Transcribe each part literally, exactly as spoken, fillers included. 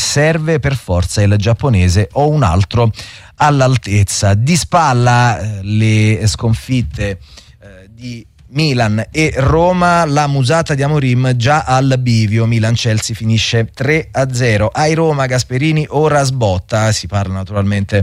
serve per forza il giapponese o un altro all'altezza. Di spalla eh, le sconfitte eh, di Milan e Roma, la musata di Amorim già al bivio. Milan-Chelsea finisce tre a zero. Ai Roma Gasperini ora sbotta, si parla naturalmente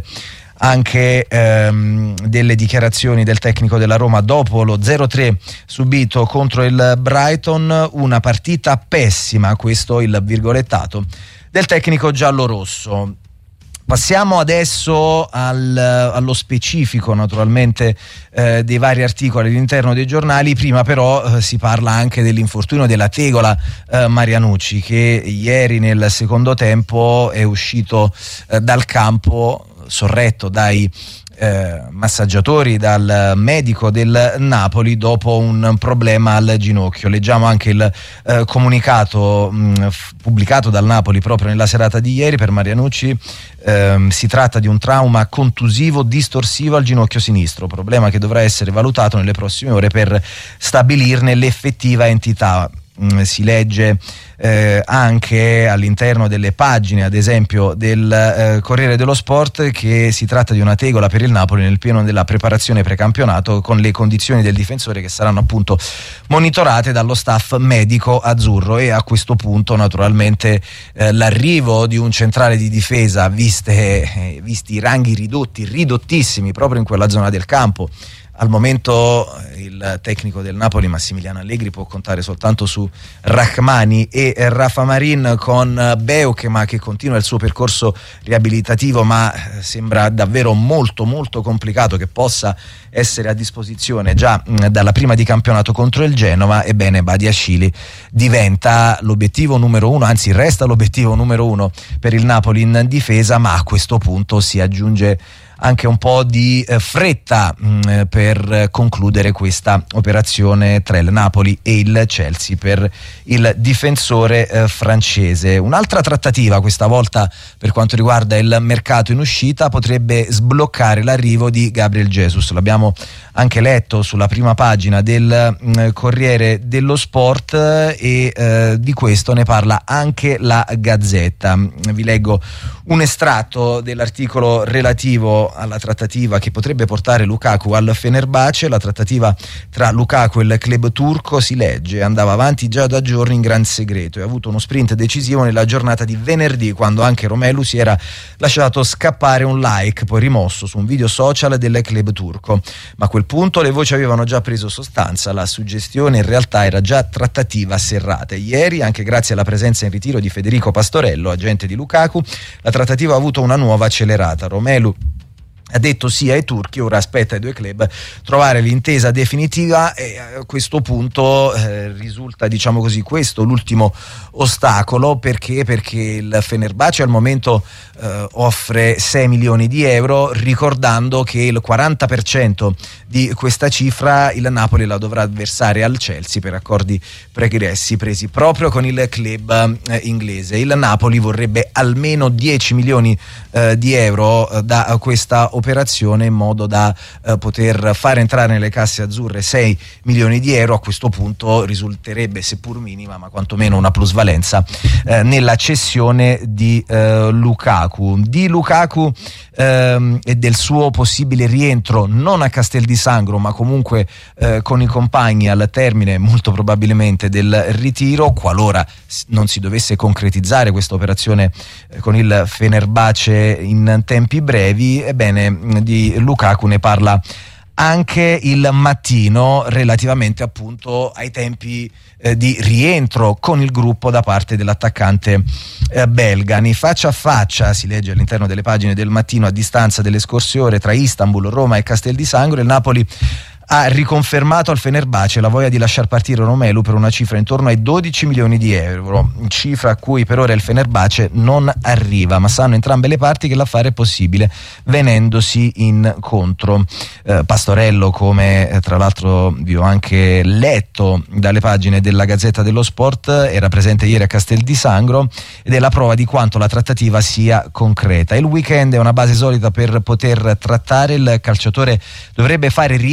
anche ehm, delle dichiarazioni del tecnico della Roma dopo lo zero tre subito contro il Brighton. Una partita pessima, questo il virgolettato del tecnico giallorosso. Passiamo adesso al, allo specifico naturalmente eh, dei vari articoli all'interno dei giornali. Prima però eh, si parla anche dell'infortunio della tegola eh, Marianucci, che ieri nel secondo tempo è uscito eh, dal campo sorretto dai eh, massaggiatori, dal medico del Napoli dopo un problema al ginocchio. Leggiamo anche il eh, comunicato mh, f- pubblicato dal Napoli proprio nella serata di ieri. Per Marianucci eh, si tratta di un trauma contusivo distorsivo al ginocchio sinistro, problema che dovrà essere valutato nelle prossime ore per stabilirne l'effettiva entità. Mm, si legge eh, anche all'interno delle pagine, ad esempio del eh, Corriere dello Sport, che si tratta di una tegola per il Napoli nel pieno della preparazione precampionato, con le condizioni del difensore che saranno appunto monitorate dallo staff medico azzurro. E a questo punto naturalmente eh, l'arrivo di un centrale di difesa, viste, eh, visti i ranghi ridotti, ridottissimi proprio in quella zona del campo. Al momento il tecnico del Napoli, Massimiliano Allegri, può contare soltanto su Rachmani e Rafa Marin, con Beukema che continua il suo percorso riabilitativo, ma sembra davvero molto molto complicato che possa essere a disposizione già dalla prima di campionato contro il Genova. Ebbene, Badiashile diventa l'obiettivo numero uno, anzi resta l'obiettivo numero uno per il Napoli in difesa, ma a questo punto si aggiunge anche un po' di eh, fretta mh, per concludere questa operazione tra il Napoli e il Chelsea per il difensore eh, francese. Un'altra trattativa, questa volta per quanto riguarda il mercato in uscita, potrebbe sbloccare l'arrivo di Gabriel Jesus. L'abbiamo anche letto sulla prima pagina del mh, Corriere dello Sport eh, e eh, di questo ne parla anche la Gazzetta. Vi leggo un estratto dell'articolo relativo alla trattativa che potrebbe portare Lukaku al Fenerbahce. La trattativa tra Lukaku e il club turco, si legge, andava avanti già da giorni in gran segreto e ha avuto uno sprint decisivo nella giornata di venerdì, quando anche Romelu si era lasciato scappare un like poi rimosso su un video social del club turco. Ma a quel punto le voci avevano già preso sostanza, la suggestione in realtà era già trattativa serrata. Ieri, anche grazie alla presenza in ritiro di Federico Pastorello, agente di Lukaku, la trattativa ha avuto una nuova accelerata. Romelu ha detto sì ai turchi, ora aspetta ai due club trovare l'intesa definitiva e a questo punto eh, risulta, diciamo così, questo l'ultimo ostacolo. Perché? Perché il Fenerbahce al momento eh, offre sei milioni di euro, ricordando che il quaranta per cento di questa cifra il Napoli la dovrà versare al Chelsea per accordi pregressi presi proprio con il club eh, inglese. Il Napoli vorrebbe almeno dieci milioni eh, di euro eh, da questa operazione, in modo da eh, poter fare entrare nelle casse azzurre sei milioni di euro. A questo punto risulterebbe, seppur minima, ma quantomeno una plusvalenza eh, nella cessione di eh, Lukaku. Di Lukaku ehm, e del suo possibile rientro non a Castel di Sangro, ma comunque eh, con i compagni al termine molto probabilmente del ritiro, qualora non si dovesse concretizzare questa operazione eh, con il Fenerbahce in tempi brevi. Ebbene, di Lukaku ne parla anche il Mattino relativamente appunto ai tempi eh, di rientro con il gruppo da parte dell'attaccante eh, belga. Nei faccia a faccia, si legge all'interno delle pagine del Mattino, a distanza delle scorse ore tra Istanbul, Roma e Castel di Sangro, il Napoli ha riconfermato al Fenerbahce la voglia di lasciar partire Romelu per una cifra intorno ai dodici milioni di euro, cifra a cui per ora il Fenerbahce non arriva, ma sanno entrambe le parti che l'affare è possibile venendosi incontro. Eh, Pastorello, come eh, tra l'altro vi ho anche letto dalle pagine della Gazzetta dello Sport, era presente ieri a Castel di Sangro ed è la prova di quanto la trattativa sia concreta. Il weekend è una base solida per poter trattare, il calciatore dovrebbe fare rientro agli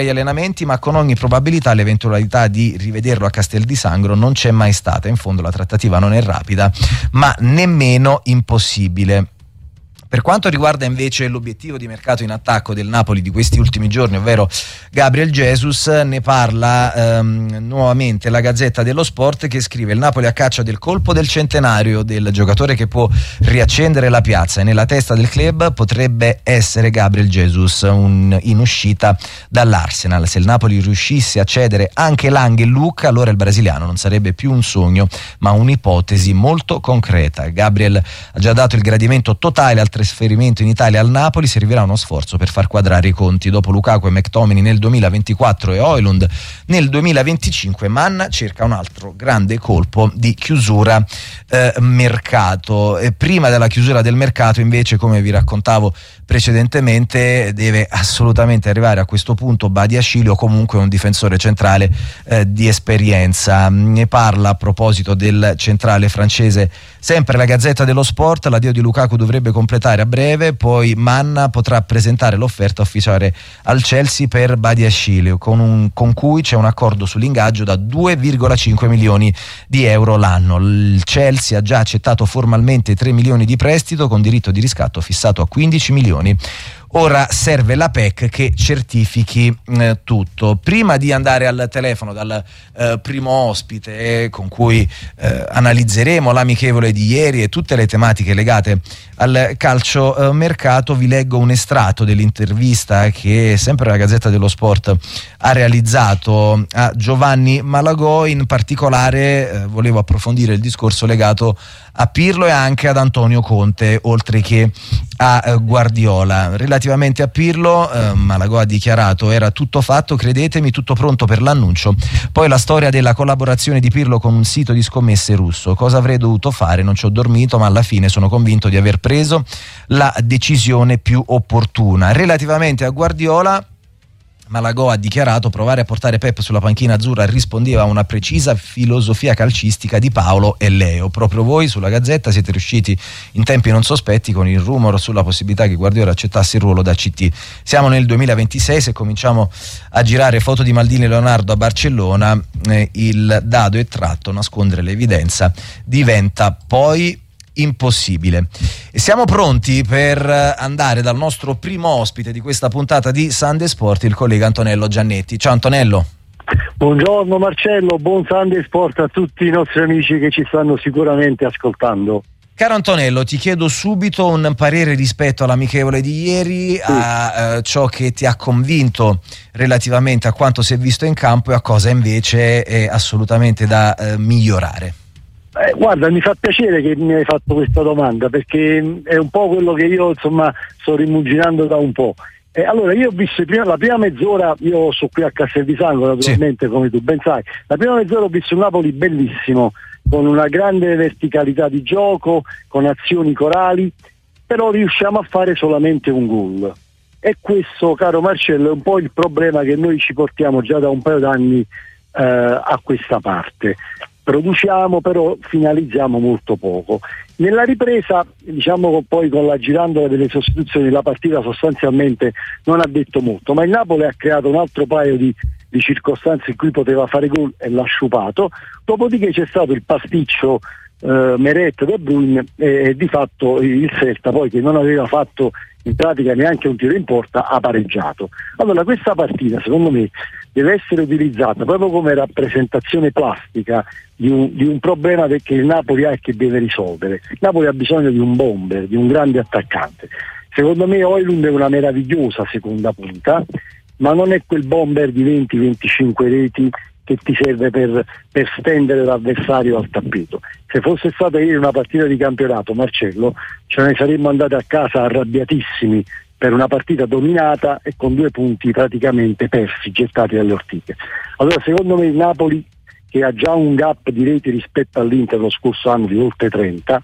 allenamenti, ma con ogni probabilità l'eventualità di rivederlo a Castel di Sangro non c'è mai stata. In fondo la trattativa non è rapida, ma nemmeno impossibile. Per quanto riguarda invece l'obiettivo di mercato in attacco del Napoli di questi ultimi giorni, ovvero Gabriel Jesus, ne parla ehm, nuovamente la Gazzetta dello Sport, che scrive: il Napoli a caccia del colpo del centenario, del giocatore che può riaccendere la piazza, e nella testa del club potrebbe essere Gabriel Jesus, un, in uscita dall'Arsenal. Se il Napoli riuscisse a cedere anche Lang e Luca, allora il brasiliano non sarebbe più un sogno ma un'ipotesi molto concreta. Gabriel ha già dato il gradimento totale al trasferimento in Italia al Napoli, servirà uno sforzo per far quadrare i conti. Dopo Lukaku e McTominay nel duemilaventiquattro e Højlund nel duemilaventicinque, Mann cerca un altro grande colpo di chiusura eh, mercato. E prima della chiusura del mercato, invece, come vi raccontavo precedentemente, deve assolutamente arrivare a questo punto Badiashile, o comunque un difensore centrale eh, di esperienza. Ne parla a proposito del centrale francese sempre la Gazzetta dello Sport: l'addio di Lukaku dovrebbe completare a breve, poi Mann potrà presentare l'offerta ufficiale al Chelsea per Badiashile, con, un, con cui c'è un accordo sull'ingaggio da due virgola cinque milioni di euro l'anno. Il Chelsea ha già accettato formalmente tre milioni di prestito, con diritto di riscatto fissato a quindici milioni. Ora serve la P E C che certifichi eh, tutto. Prima di andare al telefono dal eh, primo ospite, eh, con cui eh, analizzeremo l'amichevole di ieri e tutte le tematiche legate al calcio eh, mercato, vi leggo un estratto dell'intervista che sempre la Gazzetta dello Sport ha realizzato a Giovanni Malagò. In particolare eh, volevo approfondire il discorso legato a Pirlo e anche ad Antonio Conte, oltre che a eh, Guardiola. Relativamente a Pirlo, eh, Malagò ha dichiarato: era tutto fatto, credetemi, tutto pronto per l'annuncio. Poi la storia della collaborazione di Pirlo con un sito di scommesse russo. Cosa avrei dovuto fare? Non ci ho dormito, ma alla fine sono convinto di aver preso la decisione più opportuna. Relativamente a Guardiola, Malagò ha dichiarato: provare a portare Pep sulla panchina azzurra rispondeva a una precisa filosofia calcistica di Paolo e Leo. Proprio voi sulla Gazzetta siete riusciti in tempi non sospetti con il rumor sulla possibilità che Guardiola accettasse il ruolo da C T. Siamo nel duemilaventisei, se cominciamo a girare foto di Maldini e Leonardo a Barcellona, eh, il dado è tratto, nascondere l'evidenza diventa poi impossibile. E siamo pronti per andare dal nostro primo ospite di questa puntata di Sunday Sport, il collega Antonello Giannetti. Ciao Antonello. Buongiorno Marcello, buon Sunday Sport a tutti i nostri amici che ci stanno sicuramente ascoltando. Caro Antonello, ti chiedo subito un parere rispetto all'amichevole di ieri, sì. a eh, ciò che ti ha convinto relativamente a quanto si è visto in campo e a cosa invece è assolutamente da eh, migliorare. Eh, guarda, mi fa piacere che mi hai fatto questa domanda, perché è un po' quello che io insomma sto rimuginando da un po'. Eh, allora, io ho visto prima, la prima mezz'ora, io sono qui a Castel di Sangro naturalmente, sì, come tu ben sai. La prima mezz'ora ho visto un Napoli bellissimo, con una grande verticalità di gioco, con azioni corali, però riusciamo a fare solamente un gol. E questo, caro Marcello, è un po' il problema che noi ci portiamo già da un paio d'anni eh, a questa parte. Produciamo, però finalizziamo molto poco. Nella ripresa, diciamo, poi con la girandola delle sostituzioni, la partita sostanzialmente non ha detto molto, ma il Napoli ha creato un altro paio di, di circostanze in cui poteva fare gol e l'ha sciupato. Dopodiché c'è stato il pasticcio eh, Meret De Bruyne e, e di fatto il Celta, poi, che non aveva fatto in pratica neanche un tiro in porta, ha pareggiato. Allora questa partita, secondo me, deve essere utilizzata proprio come rappresentazione plastica di un, di un problema che il Napoli ha e che deve risolvere. Il Napoli ha bisogno di un bomber, di un grande attaccante. Secondo me Højlund è una meravigliosa seconda punta, ma non è quel bomber di venti venticinque reti che ti serve per, per stendere l'avversario al tappeto. Se fosse stata ieri una partita di campionato, Marcello, ce ne saremmo andati a casa arrabbiatissimi per una partita dominata e con due punti praticamente persi, gettati dalle ortiche. Allora secondo me il Napoli, che ha già un gap di reti rispetto all'Inter lo scorso anno di oltre trenta,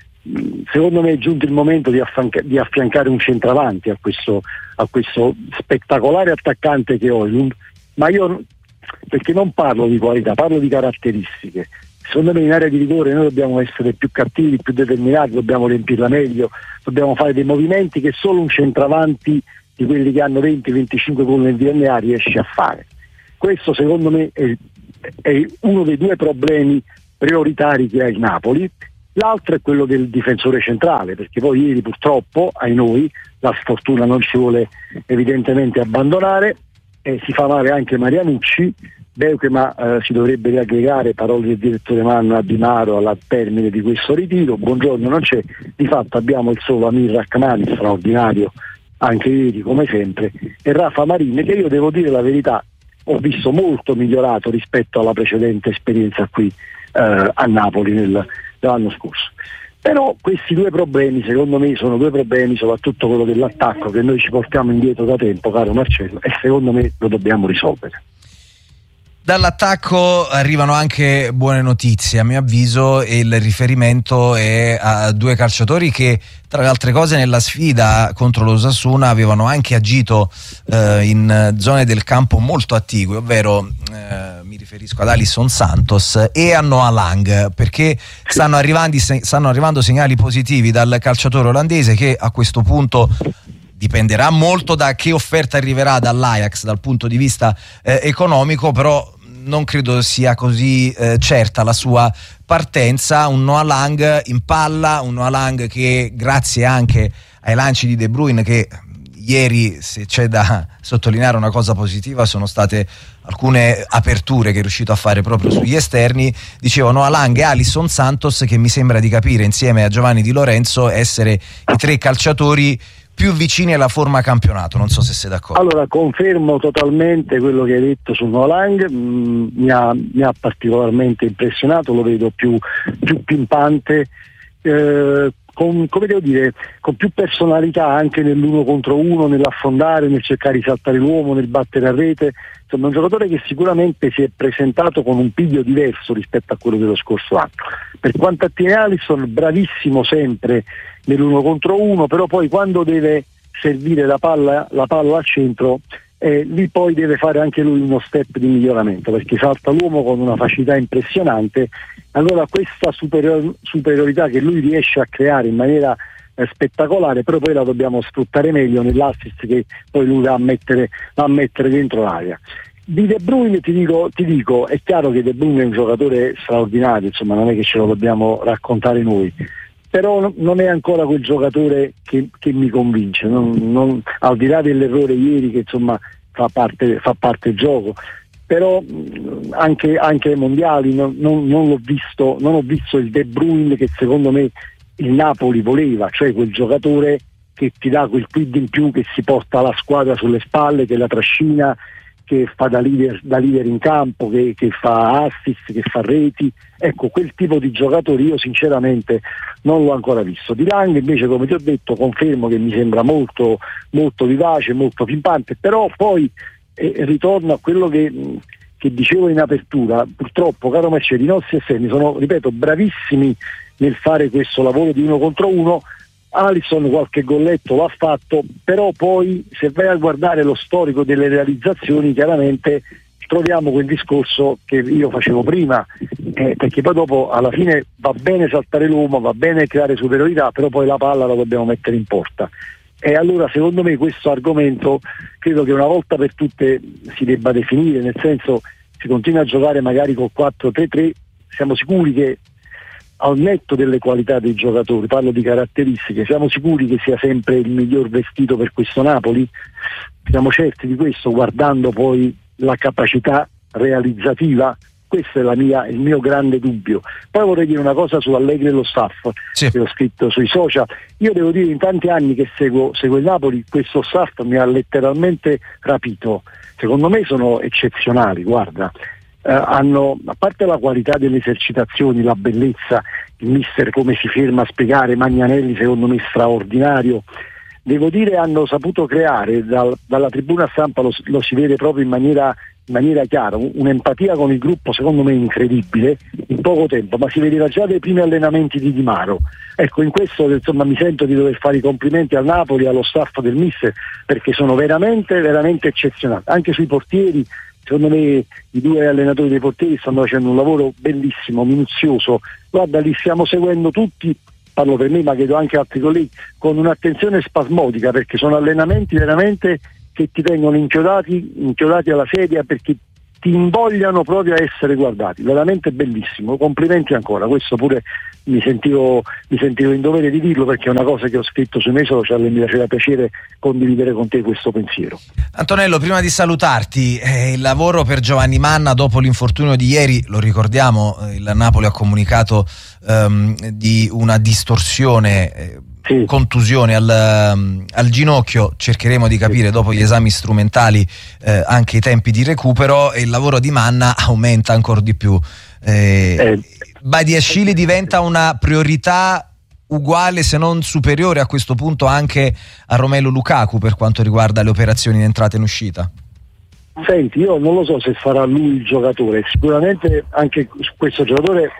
secondo me è giunto il momento di, affianca- di affiancare un centravanti a questo, a questo spettacolare attaccante che è Højlund, ma io, perché non parlo di qualità, parlo di caratteristiche. Secondo me in area di rigore noi dobbiamo essere più cattivi, più determinati, dobbiamo riempirla meglio, dobbiamo fare dei movimenti che solo un centravanti di quelli che hanno venti venticinque gol nel D N A riesce a fare. Questo secondo me è, è uno dei due problemi prioritari che ha il Napoli. L'altro è quello del difensore centrale, perché poi ieri purtroppo, ai noi, la sfortuna non ci vuole evidentemente abbandonare, e si fa male anche Marianucci. Beukema eh, si dovrebbe riaggregare, parole del direttore Manno, a Di Maro al termine di questo ritiro. Buongiorno non c'è, di fatto abbiamo il solo Amir Rachmani, straordinario anche ieri come sempre, e Rafa Marin, che io devo dire la verità ho visto molto migliorato rispetto alla precedente esperienza qui eh, a Napoli nel, l'anno scorso. Però questi due problemi secondo me sono due problemi, soprattutto quello dell'attacco, che noi ci portiamo indietro da tempo, caro Marcello, e secondo me lo dobbiamo risolvere. Dall'attacco arrivano anche buone notizie, a mio avviso, e il riferimento è a due calciatori che, tra le altre cose, nella sfida contro l'Osasuna avevano anche agito eh, in zone del campo molto attigue, ovvero eh, mi riferisco ad Alisson Santos e a Noah Lang, perché stanno arrivando, stanno arrivando segnali positivi dal calciatore olandese, che a questo punto dipenderà molto da che offerta arriverà dall'Ajax dal punto di vista eh, economico, però non credo sia così eh, certa la sua partenza. Un Noah Lang in palla, un Noah Lang che, grazie anche ai lanci di De Bruyne, che ieri, se c'è da sottolineare una cosa positiva, sono state alcune aperture che è riuscito a fare proprio sugli esterni. Dicevo, Noah Lang e Alisson Santos, che mi sembra di capire, insieme a Giovanni Di Lorenzo, essere i tre calciatori più vicini alla forma campionato. Non so se sei d'accordo. Allora, confermo totalmente quello che hai detto su Noah Lang, mm, mi, ha, mi ha particolarmente impressionato, lo vedo più, più pimpante, eh, con, come devo dire, con più personalità anche nell'uno contro uno, nell'affondare, nel cercare di saltare l'uomo, nel battere a rete. Insomma, un giocatore che sicuramente si è presentato con un piglio diverso rispetto a quello dello scorso anno. Per quanto attiene Alisson, bravissimo sempre nell'uno contro uno, però poi quando deve servire la palla, la palla al centro, eh, lì poi deve fare anche lui uno step di miglioramento, perché salta l'uomo con una facilità impressionante. Allora questa superior- superiorità che lui riesce a creare in maniera eh, spettacolare, però poi la dobbiamo sfruttare meglio nell'assist che poi lui va a mettere, va a mettere dentro l'area. Di De Bruyne ti dico, ti dico, è chiaro che De Bruyne è un giocatore straordinario, insomma non è che ce lo dobbiamo raccontare noi, però non è ancora quel giocatore che, che mi convince, non, non, al di là dell'errore ieri che insomma fa parte, fa parte del gioco, però anche, anche ai mondiali non, non, non l'ho visto, non ho visto il De Bruyne che secondo me il Napoli voleva, cioè quel giocatore che ti dà quel quid in più, che si porta la squadra sulle spalle, che la trascina, che fa da leader, da leader in campo, che, che fa assist, che fa reti. Ecco, quel tipo di giocatori io sinceramente non l'ho ancora visto. Di Lang invece, come ti ho detto, confermo che mi sembra molto, molto vivace, molto pimpante, però poi eh, ritorno a quello che, che dicevo in apertura. Purtroppo, caro Marcello, i nostri esterni sono, ripeto, bravissimi nel fare questo lavoro di uno contro uno. Alisson qualche golletto l'ha fatto, però poi se vai a guardare lo storico delle realizzazioni chiaramente troviamo quel discorso che io facevo prima, eh, perché poi dopo alla fine va bene saltare l'uomo, va bene creare superiorità, però poi la palla la dobbiamo mettere in porta. E allora secondo me questo argomento credo che una volta per tutte si debba definire, nel senso, si continua a giocare magari col quattro tre tre, siamo sicuri che al netto delle qualità dei giocatori, parlo di caratteristiche, siamo sicuri che sia sempre il miglior vestito per questo Napoli? Siamo certi di questo, guardando poi la capacità realizzativa? Questo è la mia, il mio grande dubbio. Poi vorrei dire una cosa su Allegri e lo staff, sì, che ho scritto sui social. Io devo dire, in tanti anni che seguo, seguo il Napoli, questo staff mi ha letteralmente rapito. Secondo me sono eccezionali, guarda. Uh, hanno, a parte la qualità delle esercitazioni, la bellezza, il mister come si ferma a spiegare, Magnanelli secondo me straordinario, devo dire hanno saputo creare dal, dalla tribuna stampa, lo, lo si vede proprio in maniera, in maniera chiara, un'empatia con il gruppo secondo me incredibile in poco tempo, ma si vedeva già dai primi allenamenti di Di Maro. Ecco, in questo insomma mi sento di dover fare i complimenti al Napoli, allo staff del mister, perché sono veramente veramente eccezionali, anche sui portieri. Secondo me i due allenatori dei portieri stanno facendo un lavoro bellissimo, minuzioso. Guarda, li stiamo seguendo tutti parlo per me ma credo anche altri colleghi, con un'attenzione spasmodica, perché sono allenamenti veramente che ti tengono inchiodati, inchiodati alla sedia, perché ti invogliano proprio a essere guardati, veramente bellissimo, complimenti ancora, questo pure mi sentivo, mi sentivo in dovere di dirlo, perché è una cosa che ho scritto sui miei social e mi faceva piacere condividere con te questo pensiero. Antonello, prima di salutarti, eh, il lavoro per Giovanni Manna dopo l'infortunio di ieri, lo ricordiamo, eh, il Napoli ha comunicato ehm, di una distorsione eh, Sì. contusione al, al ginocchio, cercheremo di capire dopo gli esami strumentali eh, anche i tempi di recupero, e il lavoro di Manna aumenta ancora di più. eh, eh. Badiashile diventa una priorità uguale se non superiore a questo punto anche a Romelu Lukaku per quanto riguarda le operazioni in entrata e in uscita? Senti, io non lo so se farà lui il giocatore, sicuramente anche su questo giocatore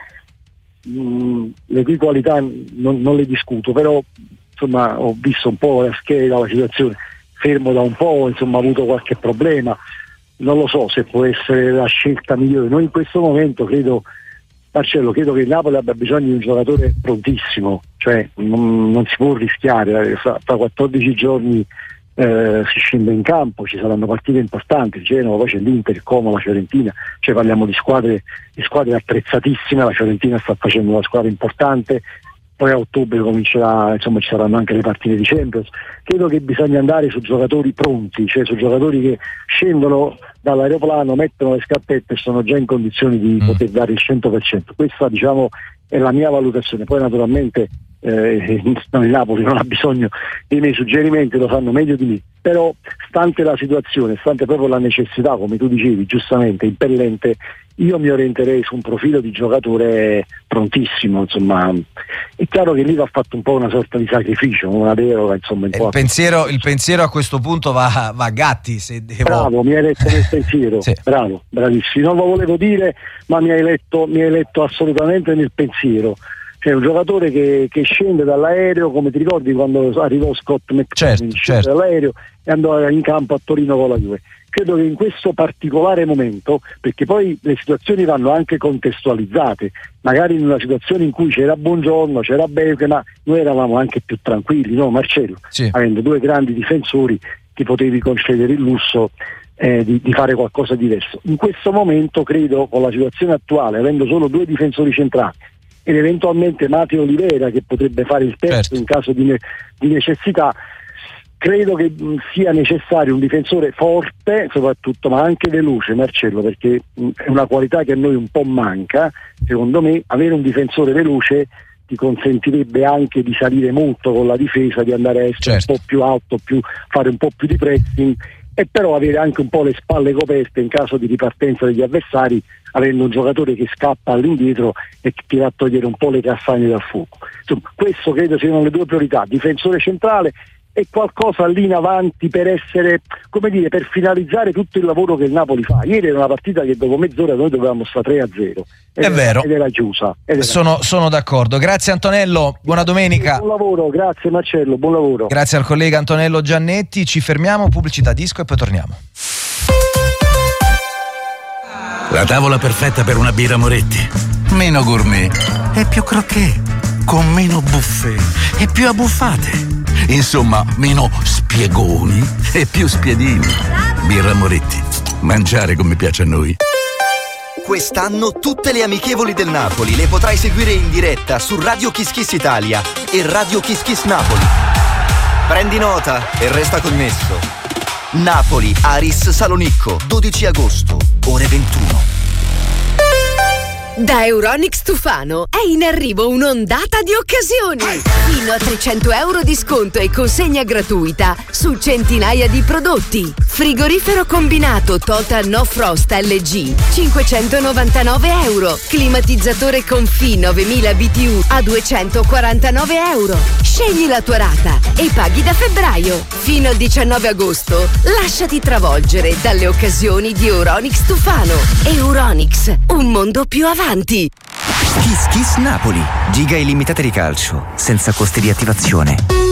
mh, le cui qualità non, non le discuto, però insomma ho visto un po' la scheda, la situazione, fermo da un po', insomma ha avuto qualche problema, non lo so se può essere la scelta migliore. Noi in questo momento credo, Marcello, credo che il Napoli abbia bisogno di un giocatore prontissimo, cioè non, non si può rischiare, fra, fra quattordici giorni eh, si scende in campo, ci saranno partite importanti, Genova, poi c'è l'Inter, il Como, la Fiorentina, cioè parliamo di squadre, di squadre attrezzatissime, la Fiorentina sta facendo una squadra importante, poi a ottobre comincerà, insomma ci saranno anche le partite di Champions. Credo che bisogna andare su giocatori pronti, cioè su giocatori che scendono dall'aeroplano, mettono le scarpette e sono già in condizioni di mm. poter dare il cento per cento. Questa, diciamo, è la mia valutazione. Poi naturalmente eh, il Napoli non ha bisogno dei miei suggerimenti, lo sanno meglio di me, però stante la situazione, stante proprio la necessità, come tu dicevi giustamente, impellente, io mi orienterei su un profilo di giocatore prontissimo, insomma. È chiaro che lì va fatto un po' una sorta di sacrificio, una deroga, insomma. Il pensiero, il pensiero a questo punto va, va a Gatti, se devo... Bravo, mi hai letto nel pensiero, sì. Bravo, bravissimo, non lo volevo dire, ma mi hai letto, mi hai letto assolutamente nel pensiero. C'è un giocatore che, che scende dall'aereo, come ti ricordi quando arrivò Scott McTominay, certo, certo. dall'aereo e andò in campo a Torino con la Juve. Credo che in questo particolare momento, perché poi le situazioni vanno anche contestualizzate, magari in una situazione in cui c'era Buongiorno, c'era Belke, ma noi eravamo anche più tranquilli, no Marcello? Sì. Avendo due grandi difensori ti potevi concedere il lusso eh, di, di fare qualcosa di diverso. In questo momento credo, con la situazione attuale, avendo solo due difensori centrali ed eventualmente Matteo Oliveira che potrebbe fare il terzo certo. in caso di, ne- di necessità, credo che mh, sia necessario un difensore forte soprattutto, ma anche veloce, Marcello, perché mh, è una qualità che a noi un po' manca. Secondo me avere un difensore veloce ti consentirebbe anche di salire molto con la difesa, di andare a essere certo. un po' più alto, più, fare un po' più di pressing, e però avere anche un po' le spalle coperte in caso di ripartenza degli avversari, avendo un giocatore che scappa all'indietro e che ti va a togliere un po' le castagne dal fuoco. Insomma, questo credo siano le due priorità: difensore centrale e qualcosa lì in avanti per essere, come dire, per finalizzare tutto il lavoro che il Napoli fa. Ieri era una partita che dopo mezz'ora noi dovevamo stare tre a zero. Ed è era, vero. Ed era chiusa. Ed era sono, chiusa. sono d'accordo. Grazie Antonello, buona domenica. Buon lavoro, grazie Marcello, buon lavoro. Grazie al collega Antonello Giannetti. Ci fermiamo, pubblicità disco e poi torniamo. La tavola perfetta per una birra Moretti. Meno gourmet e più croquet, con meno buffet e più abbuffate. Insomma, meno spiegoni e più spiedini. Birra Moretti. Mangiare come piace a noi. Quest'anno tutte le amichevoli del Napoli le potrai seguire in diretta su Radio Kiss Kiss Italia e Radio Kiss Kiss Napoli. Prendi nota e resta connesso. Napoli Aris Salonicco, dodici agosto, ore ventuno. Da Euronics Tufano è in arrivo un'ondata di occasioni. Fino a trecento euro di sconto e consegna gratuita su centinaia di prodotti. Frigorifero combinato Total No Frost L G cinquecentonovantanove euro. Climatizzatore Confi novemila B T U a duecentoquarantanove euro. Scegli la tua rata e paghi da febbraio. Fino al diciannove agosto lasciati travolgere dalle occasioni di Euronics Tufano. Euronics, un mondo più avanti. Kiss Kiss Napoli. Giga illimitate di calcio, senza costi di attivazione.